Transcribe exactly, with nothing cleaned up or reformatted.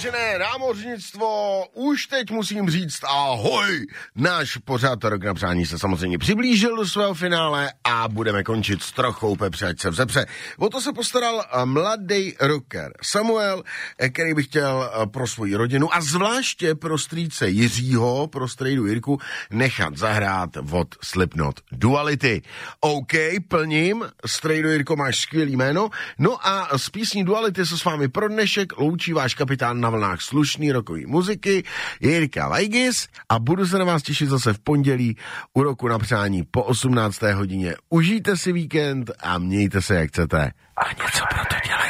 vážené námořnictvo, už teď musím říct ahoj. Náš pořád Rok na přání se samozřejmě přiblížil do svého finále a budeme končit s trochou pepře, ať se vzepře. O to se postaral mladý rocker Samuel, který by chtěl pro svoji rodinu a zvláště pro strýce Jiřího, pro strejdu Jirku, nechat zahrát od Slipknot Duality. OK, plním, strejdu Jirko, máš skvělý jméno. No a z písní Duality se s vámi pro dnešek loučí váš kapitán na vlnách slušný rokový muziky Jirka Weigis a budu se na vás těšit zase v pondělí u Roku na přání po osmnácté hodině. Užijte si víkend a mějte se jak chcete. A něco pro to dělej.